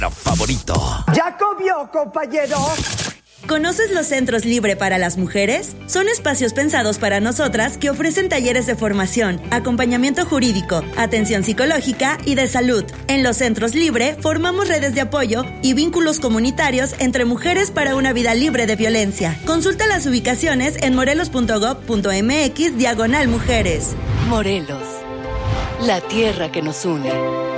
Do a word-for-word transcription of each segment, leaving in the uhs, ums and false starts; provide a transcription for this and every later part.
favorito. ¿Ya comió, compañero? ¿Conoces los Centros Libre para las Mujeres? Son espacios pensados para nosotras que ofrecen talleres de formación, acompañamiento jurídico, atención psicológica y de salud. En los Centros Libre formamos redes de apoyo y vínculos comunitarios entre mujeres para una vida libre de violencia. Consulta las ubicaciones en morelos.gov.mx diagonal mujeres. Morelos, la tierra que nos une.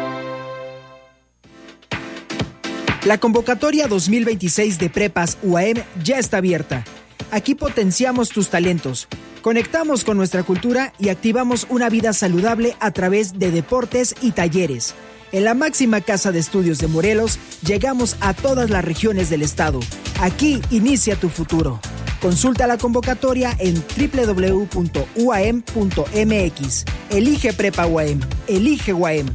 La convocatoria dos mil veintiséis de Prepas U A M ya está abierta. Aquí potenciamos tus talentos, conectamos con nuestra cultura y activamos una vida saludable a través de deportes y talleres. En la máxima casa de estudios de Morelos, llegamos a todas las regiones del estado. Aquí inicia tu futuro. Consulta la convocatoria en doble u doble u doble u punto u a m punto m x. Elige Prepa U A M. Elige U A M.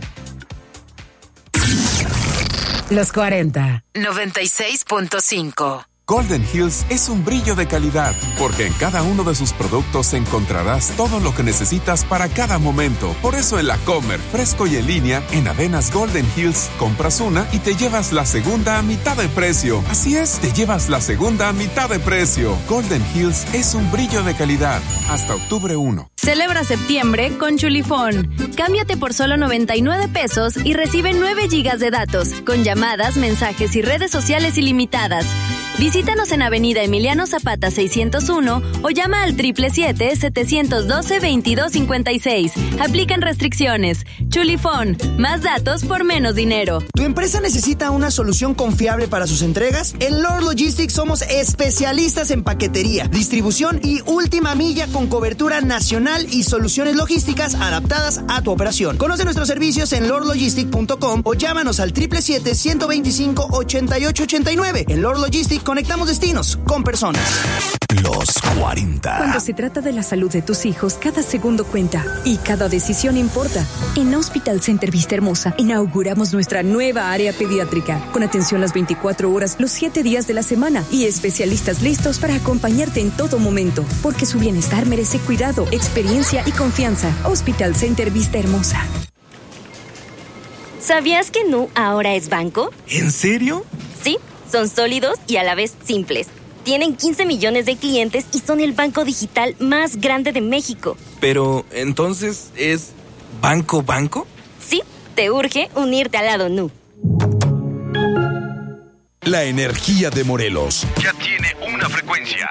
Los cuarenta. noventa y seis punto cinco. Golden Hills es un brillo de calidad, porque en cada uno de sus productos encontrarás todo lo que necesitas para cada momento. Por eso en la Comer, fresco y en línea, en Avenas Golden Hills, compras una y te llevas la segunda a mitad de precio. Así es, te llevas la segunda a mitad de precio. Golden Hills es un brillo de calidad. Hasta octubre primero. Celebra septiembre con Chulifón. Cámbiate por solo noventa y nueve pesos y recibe nueve gigas de datos, con llamadas, mensajes y redes sociales ilimitadas. Visítanos en Avenida Emiliano Zapata seiscientos uno o llama al siete siete siete, siete uno dos, veintidós cincuenta y seis. Aplican restricciones. Chulifón, más datos por menos dinero. ¿Tu empresa necesita una solución confiable para sus entregas? En Lord Logistics somos especialistas en paquetería, distribución y última milla con cobertura nacional y soluciones logísticas adaptadas a tu operación. Conoce nuestros servicios en lord logistic punto com o llámanos al siete siete siete, uno veinticinco, ochenta y ocho ochenta y nueve. En Lord Logistics conectamos destinos con personas. Los cuarenta. Cuando se trata de la salud de tus hijos, cada segundo cuenta y cada decisión importa. En Hospital Center Vista Hermosa inauguramos nuestra nueva área pediátrica, con atención las veinticuatro horas, los siete días de la semana y especialistas listos para acompañarte en todo momento, porque su bienestar merece cuidado, experiencia y confianza. Hospital Center Vista Hermosa. ¿Sabías que Nu ahora es banco? ¿En serio? Sí, son sólidos y a la vez simples. Tienen quince millones de clientes y son el banco digital más grande de México. Pero, ¿entonces es banco banco? Sí, te urge unirte al lado Nu. La energía de Morelos ya tiene una frecuencia.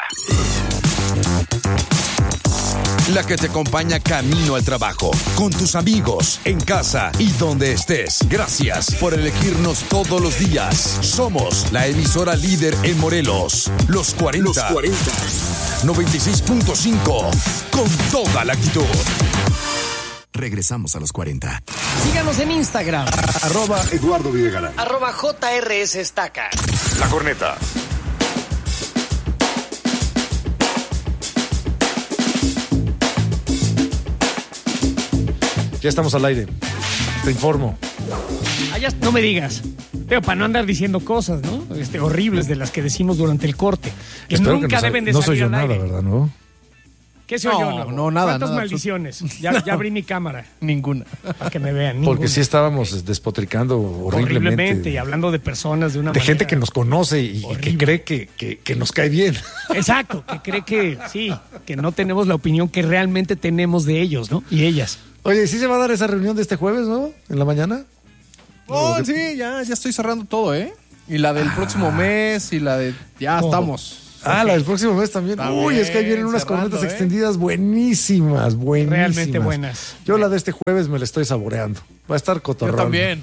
La que te acompaña camino al trabajo, con tus amigos, en casa y donde estés. Gracias por elegirnos todos los días. Somos la emisora líder en Morelos. Los cuarenta. Los cuarenta. noventa y seis punto cinco. Con toda la actitud. Regresamos a los cuarenta. Síganos en Instagram. Arroba Eduardo Videgaray. Arroba J R S Estaca. La Corneta. Ya estamos al aire. Te informo. Ah, ya, no me digas. Pero para no andar diciendo cosas, ¿no? Este, horribles de las que decimos durante el corte. Que Espero nunca que no, deben de no salir soy yo al nada, aire. ¿verdad? ¿No? ¿Qué soy no, yo? No, no nada. ¿Cuántas nada, maldiciones? Ya, ya abrí mi cámara. Ninguna. Para que me vean. Ninguna. Porque sí estábamos despotricando horriblemente. Horriblemente y hablando de personas de una De manera gente que nos conoce y, y que cree que, que, que nos cae bien. Exacto, que cree que sí, que no tenemos la opinión que realmente tenemos de ellos, ¿no? Y ellas. Oye, ¿sí se va a dar esa reunión de este jueves, no? ¿En la mañana? Oh, sí, ya, ya estoy cerrando todo, ¿eh? Y la del ah. próximo mes y la de... Ya oh. estamos. Ah, okay. La del próximo mes también. también Uy, es que ahí vienen unas cornetas ¿eh? extendidas buenísimas, buenísimas. Realmente buenas. Yo la de este jueves me la estoy saboreando. Va a estar cotorrón. Yo también.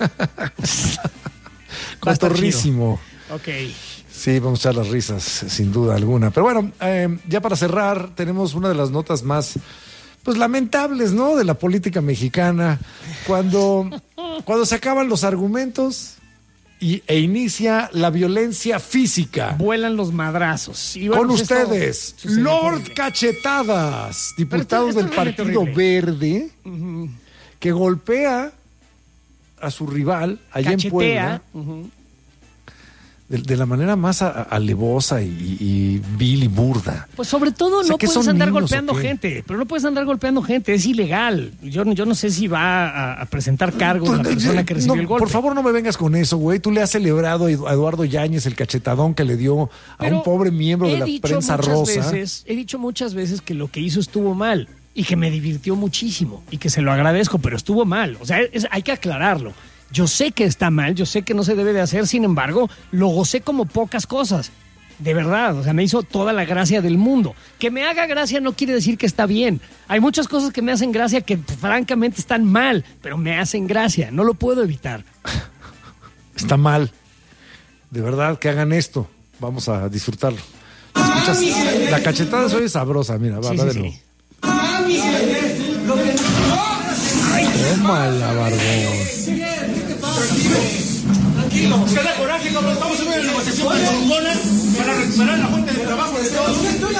Cotorrísimo. Ok. Sí, vamos a echar las risas, sin duda alguna. Pero bueno, eh, ya para cerrar, tenemos una de las notas más... pues lamentables, ¿no? De la política mexicana, cuando, cuando se acaban los argumentos y, e inicia la violencia física. Vuelan los madrazos. Y con ustedes, Lord Cachetadas, diputado del Partido Verde, uh-huh. que golpea a su rival allá Cachetea. en Puebla. Uh-huh. de, de la manera más a, a, alevosa y, y vil y burda. Pues sobre todo O sea, no ¿qué puedes son andar niños golpeando o qué? gente, pero no puedes andar golpeando gente, es ilegal. Yo, yo no sé si va a, a presentar cargos a la persona que recibió No, el golpe. por favor, no me vengas con eso, güey. Tú le has celebrado a Eduardo Yáñez el cachetadón que le dio a Pero un pobre miembro de he la dicho prensa muchas rosa. Veces, he dicho muchas veces que lo que hizo estuvo mal y que me divirtió muchísimo y que se lo agradezco, pero estuvo mal. O sea, es- hay que aclararlo. Yo sé que está mal, yo sé que no se debe de hacer, sin embargo, lo gocé como pocas cosas. De verdad, o sea, me hizo toda la gracia del mundo. Que me haga gracia no quiere decir que está bien. Hay muchas cosas que me hacen gracia que francamente están mal, pero me hacen gracia, no lo puedo evitar. Está mal. De verdad que hagan esto. Vamos a disfrutarlo. ¿Escuchas? La cachetada soy sabrosa, mira, va, Sí, va sí, de sí. nuevo. Tómala, barbón. Tranquilo, se da coraje, cabrón. Estamos en una negociación para Corona, para recuperar la fuente de trabajo de todos.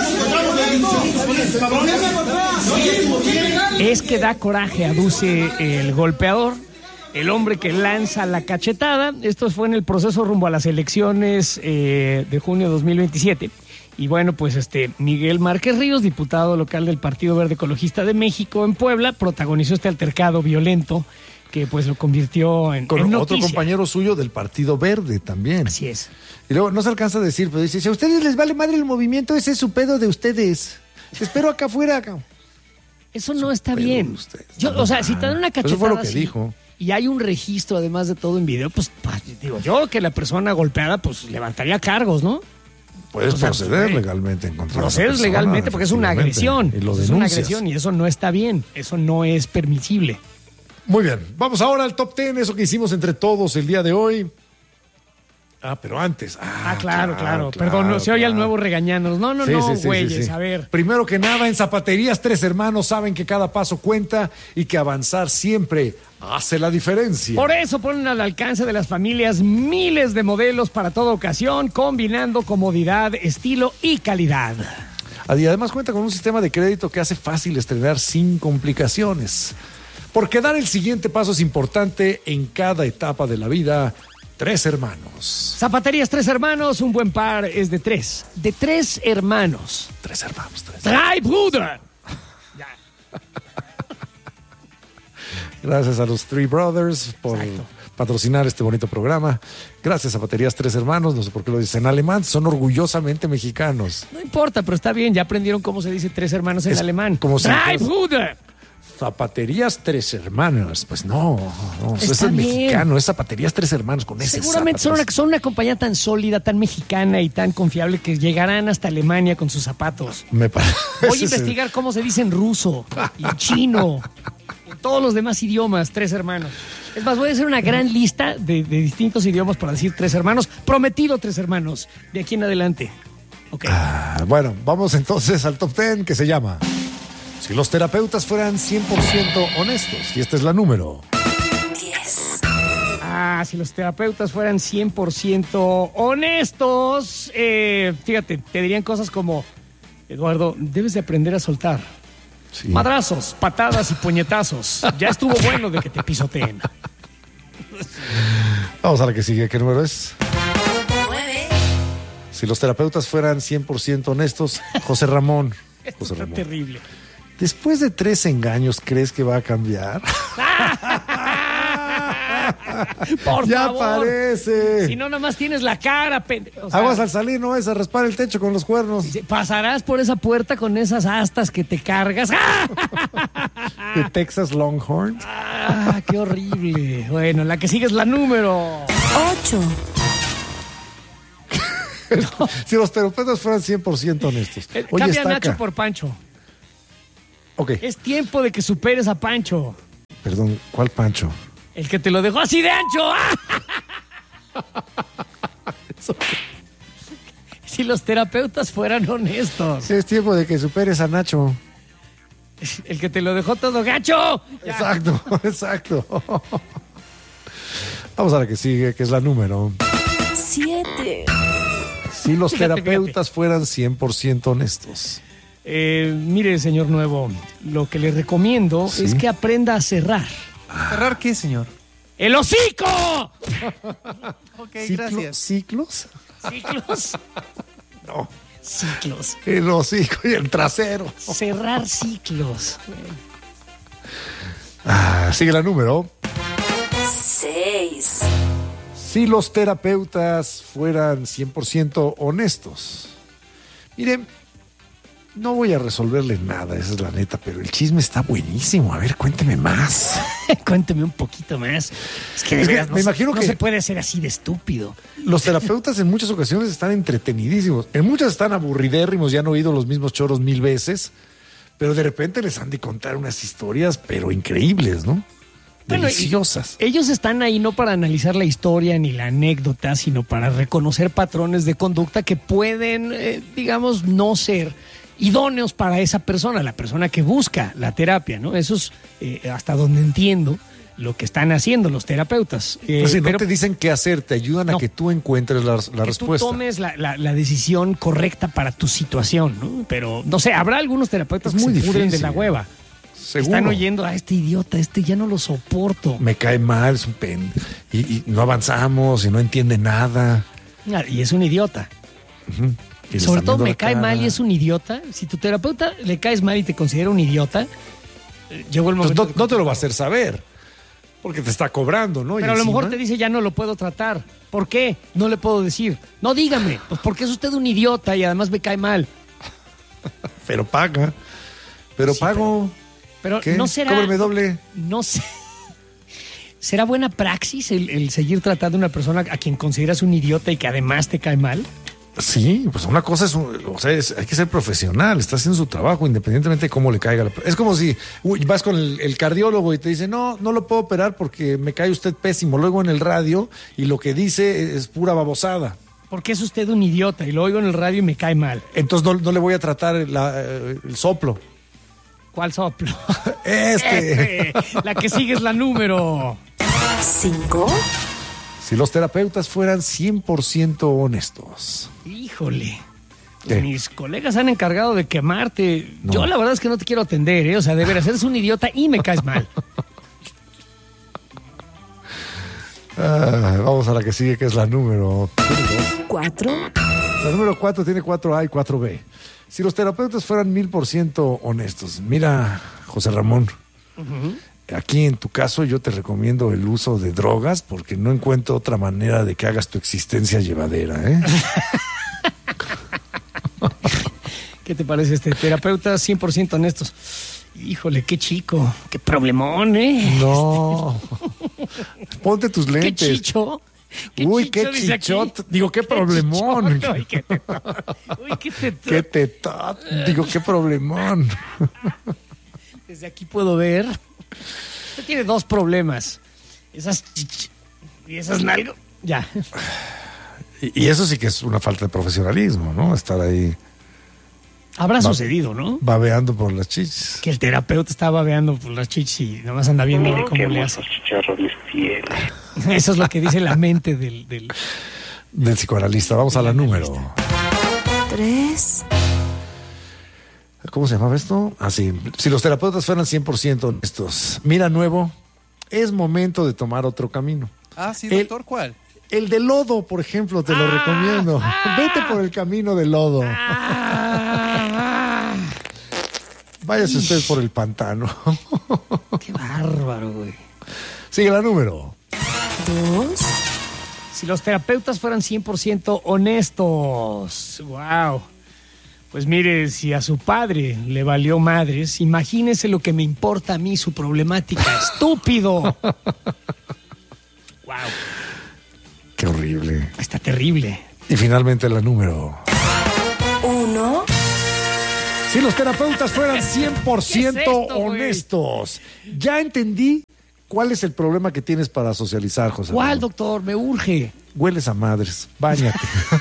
Es que da coraje, aduce el golpeador, el hombre que lanza la cachetada. Esto fue en el proceso rumbo a las elecciones eh, de junio de dos mil veintisiete. Y bueno, pues este Miguel Márquez Ríos, diputado local del Partido Verde Ecologista de México en Puebla, protagonizó este altercado violento que pues lo convirtió en, Con en otro noticia. compañero suyo del Partido Verde también. Así es. Y luego no se alcanza a decir, pero dice, si a ustedes les vale madre el movimiento, ese es su pedo de ustedes. Te espero acá afuera. Acá. Eso no está bien. Yo, o sea, si te dan una Eso cachetada fue lo que así, dijo. y hay un registro además de todo en video, pues, pues, digo yo que la persona golpeada pues levantaría cargos, ¿no? Puedes O sea, proceder pues, legalmente en contra de esa Procedes persona, legalmente porque es una agresión. efectivamente, y lo Es una denuncias. agresión y eso no está bien. Eso no es permisible. Muy bien, vamos ahora al top ten, eso que hicimos entre todos el día de hoy. Ah, pero antes. Ah, Ah, claro, claro. claro, Perdón, no, se oye claro. al nuevo regañarnos. No, no, Sí, no, sí, sí, güeyes, sí, sí. a ver. Primero que nada, en Zapaterías Tres Hermanos saben que cada paso cuenta y que avanzar siempre hace la diferencia. Por eso ponen al alcance de las familias miles de modelos para toda ocasión, combinando comodidad, estilo y calidad. Y además cuenta con un sistema de crédito que hace fácil estrenar sin complicaciones. Porque dar el siguiente paso es importante en cada etapa de la vida. Tres hermanos. Zapaterías Tres Hermanos, un buen par es de tres. De tres hermanos. Tres hermanos, tres. ¡Drei Brüder! Gracias a los Three Brothers por patrocinar este bonito programa. Gracias a Zapaterías Tres Hermanos, no sé por qué lo dicen en alemán, son orgullosamente mexicanos. No importa, pero está bien, ya aprendieron cómo se dice tres hermanos en Es alemán. como si ¡Drei fueras- Brüder! Zapaterías Tres Hermanos, pues no, no Está ese es bien. mexicano, es Zapaterías Tres Hermanos con ese. Seguramente son una, son una compañía tan sólida, tan mexicana y tan confiable que llegarán hasta Alemania con sus zapatos. Me parece. Voy a investigar cómo se dice en ruso, y en chino, en todos los demás idiomas, tres hermanos. Es más, voy a hacer una gran lista de, de distintos idiomas para decir tres hermanos. Prometido tres hermanos, de aquí en adelante. Ok. Ah, bueno, vamos entonces al top ten que se llama Si los terapeutas fueran cien por ciento honestos. Y esta es la número. Ah, si los terapeutas fueran cien por ciento honestos, eh, fíjate, te dirían cosas como, Eduardo, debes de aprender a soltar. Sí. Madrazos, patadas y puñetazos. Ya estuvo bueno de que te pisoteen. Vamos a la que sigue. ¿Qué número es? Si los terapeutas fueran cien por ciento honestos, José Ramón. Esto José está Ramón. terrible. Después de tres engaños, ¿crees que va a cambiar? Por ya favor. parece. Si no, nomás tienes la cara, pendejo. O sea, Aguas al salir, no es a raspar el techo con los cuernos. pasarás por esa puerta con esas astas que te cargas. De Texas Longhorn. ¡Ah, qué horrible! Bueno, la que sigue es la número ocho. Si los terapeutas fueran cien por ciento honestos. Eh, Oye, Cambia a Estaca. Nacho por Pancho. Ok, Es tiempo de que superes a Pancho. perdón, ¿cuál Pancho? El que te lo dejó así de ancho. Si los terapeutas fueran honestos. Es tiempo de que superes a Nacho. El que te lo dejó todo gacho. Ya. Exacto, exacto. Vamos a la que sigue, que es la número. siete. Si los Fíjate, terapeutas fueran cien por ciento honestos. Eh, mire, señor Nuevo, lo que le recomiendo Sí. es que aprenda a cerrar. ¿Cerrar qué, señor? ¡El hocico! Ok, ¿Ciclo- gracias. ¿Ciclos? ¿Ciclos? No. Ciclos. El hocico y el trasero. Cerrar ciclos. Ah, sigue la número. seis. Si los terapeutas fueran cien por ciento honestos. Miren, no voy a resolverle nada, esa es la neta, pero el chisme está buenísimo. A ver, cuénteme más. Cuénteme un poquito más. Es que de Es que veras me no, imagino no que- se puede ser así de estúpido. Los terapeutas en muchas ocasiones están entretenidísimos. En muchas están aburridérrimos, ya han oído los mismos choros mil veces, pero de repente les han de contar unas historias, pero increíbles, ¿no? Bueno, Deliciosas. y ellos están ahí no para analizar la historia ni la anécdota, sino para reconocer patrones de conducta que pueden, eh, digamos, no ser idóneos para esa persona, la persona que busca la terapia, ¿no? Eso es eh, hasta donde entiendo lo que están haciendo los terapeutas. Eh, Pues si no pero te dicen qué hacer, te ayudan a No. que tú encuentres la, la que respuesta. tú tomes la, la- la decisión correcta para tu situación, ¿no? Pero, no sé, habrá algunos terapeutas Es que muy se pudren de difícil. la hueva. Seguro. Están oyendo a este idiota, este ya no lo soporto. Me cae mal, es un pen. Y, y no avanzamos y no entiende nada. Ah, Y es un idiota. Ujú. Y le Sobre están todo viendo me la cae cara. mal y es un idiota. Si tu terapeuta le caes mal y te considera un idiota, eh, llegó el Pues momento. no, de- no te lo va a hacer saber. Porque te está cobrando, ¿no? Y Pero a lo encima- mejor te dice ya no lo puedo tratar. ¿Por qué? No le puedo decir. No, dígame. Pues porque es usted un idiota y además me cae mal. Pero paga. Pero Sí, pago. Pero ¿Qué? no será. Cóbreme doble. No sé. ¿Será buena praxis el, el seguir tratando a una persona a quien consideras un idiota y que además te cae mal? Sí, pues una cosa es, un- o sea, es- hay que ser profesional, está haciendo su trabajo independientemente de cómo le caiga. La, es como si uy, vas con el, el cardiólogo y te dice, no, no lo puedo operar porque me cae usted pésimo. Luego en el radio y lo que dice es pura babosada. Porque es usted un idiota y lo oigo en el radio y me cae mal. Entonces no, no le voy a tratar la- el soplo. ¿Cuál soplo? Este. Este. La que sigue es la número cinco. Si los terapeutas fueran cien por ciento honestos. Híjole. ¿Qué? Mis colegas han encargado de quemarte. No. Yo la verdad es que no te quiero atender, ¿eh? O sea, de veras, eres un idiota y me caes mal. Ah, vamos a la que sigue, que es la número cuatro. La número cuatro tiene cuatro A y cuatro B. Si los terapeutas fueran mil por ciento honestos, mira, José Ramón, aquí en tu caso yo te recomiendo el uso de drogas porque no encuentro otra manera de que hagas tu existencia llevadera, ¿eh? ¿Qué te parece este terapeuta cien por ciento honestos? Híjole, qué chico, qué problemón, ¿eh? No. Ponte tus Qué lentes. chicho. Uy, qué chicho, dice aquí. chichot. Digo, qué problemón. chichot, uy, qué tetón. Uy, qué tetón. Qué tetot. Digo, qué problemón. Desde aquí puedo ver. Usted tiene dos problemas. Esas chich y esas nalgas. Ya. Y, y eso sí que es una falta de profesionalismo, ¿no? Estar ahí Habrá Va- sucedido, ¿no? babeando por las chichis. Que el terapeuta está babeando por las chichis y nomás anda viendo No, cómo qué le hermosos hace. chicharros les tiene. Eso es lo que dice la mente del... del... Del psicoanalista. Vamos a la número. Tres. ¿Cómo se llamaba esto? Ah, sí. Si los terapeutas fueran cien por ciento honestos. Mira, nuevo, es momento de tomar otro camino. Ah, sí, El- doctor, ¿cuál? El de lodo, por ejemplo, te lo recomiendo. Vete por el camino del lodo. Váyase usted por el pantano. Qué bárbaro, güey. Sigue la número. Dos. Si los terapeutas fueran cien por ciento honestos. Wow. Pues mire, si a su padre le valió madres, imagínese lo que me importa a mí su problemática. ¡Estúpido! Wow. Qué horrible. Está terrible. Y finalmente la número. Uno. Si los terapeutas fueran cien por ciento ¿Qué es esto, güey? honestos. Ya entendí cuál es el problema que tienes para socializar, José. ¿Cuál, Ramón. doctor? Me urge. Hueles a madres. Báñate.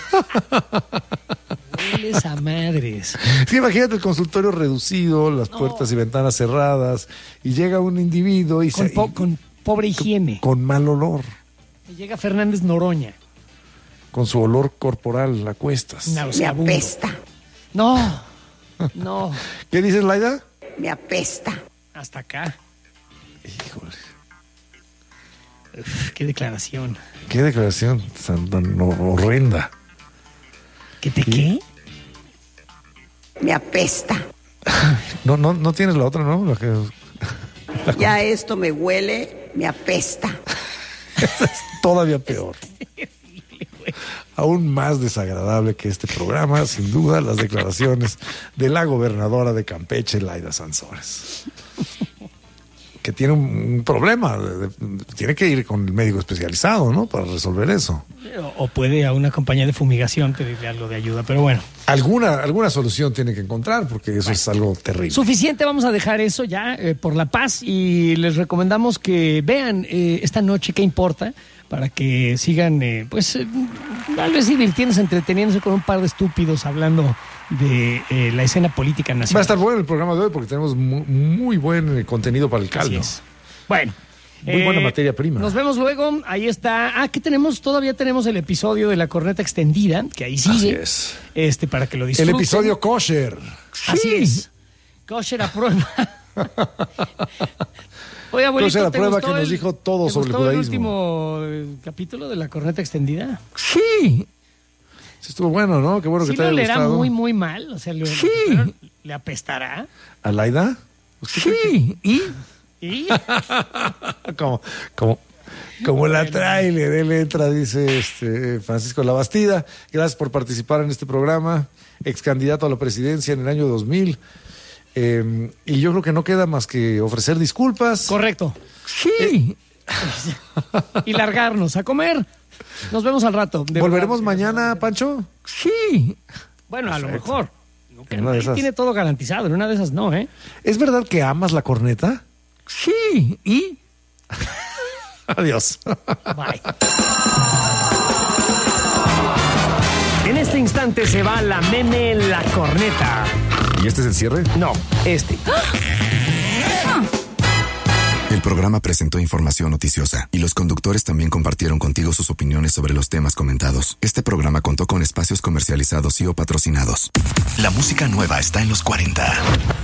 Hueles a madres. Sí, imagínate el consultorio reducido, las No. puertas y ventanas cerradas, y llega un individuo y Con, se, po- con pobre higiene. con mal olor, Y llega Fernández Noroña. con su olor corporal a cuestas. Nauseabundo. No, no. ¿Qué dices, Laida? Me apesta. Hasta acá. Híjole. Uf, qué declaración. Qué declaración tan, tan horrenda. ¿Qué te qué? Me apesta. No, no, no tienes la otra, ¿no? La que... Ya esto me huele, me apesta. Es todavía peor. Aún más desagradable que este programa, sin duda, las declaraciones de la gobernadora de Campeche, Laida Sansores. Que tiene un, un problema, de, de, tiene que ir con el médico especializado, ¿no? Para resolver eso. O, o puede a una compañía de fumigación pedirle algo de ayuda, pero bueno. Alguna, alguna solución tiene que encontrar, porque eso bueno, es algo terrible. Suficiente, vamos a dejar eso ya eh, por la paz y les recomendamos que vean eh, esta noche ¿Qué importa? Para que sigan, eh, pues, eh, tal vez divirtiéndose, entreteniéndose con un par de estúpidos hablando de eh, la escena política nacional. Va a estar bueno el programa de hoy porque tenemos muy, muy buen contenido para el caldo. Así es. Bueno. Muy buena eh, materia prima. Nos vemos luego. Ahí está. Ah, ¿qué tenemos? Todavía tenemos el episodio de la corneta extendida, que ahí sigue. Así es. Este, para que lo disfruten. El episodio kosher. Así sí. es. Kosher a prueba. Oye, abuelito, la prueba que el, nos dijo todo sobre el judaísmo. ¿El último eh, capítulo de la corneta extendida? Sí. Sí estuvo bueno, ¿no? Qué bueno sí que te haya gustado. Sí, lo leerá muy, muy mal. O sea, le, sí. ¿Le apestará? ¿A Laida? Sí. ¿Y? ¿Y? como, como, como la tráiler, él entra, dice este Francisco Labastida. Gracias por participar en este programa. Ex candidato a la presidencia en el año dos mil. Eh, y yo creo que no queda más que ofrecer disculpas. Correcto. Sí. Eh, y largarnos a comer. Nos vemos al rato. ¿Volveremos verdad. mañana, Pancho? Sí. Bueno, Perfecto. a lo mejor. No, él tiene todo garantizado. En una de esas no, ¿eh? ¿Es verdad que amas la corneta? Sí. ¿Y? Adiós. Bye. En este instante se va la meme La Corneta. ¿Y este es el cierre? No, este. El programa presentó información noticiosa y los conductores también compartieron contigo sus opiniones sobre los temas comentados. Este programa contó con espacios comercializados y o patrocinados. La música nueva está en los cuarenta.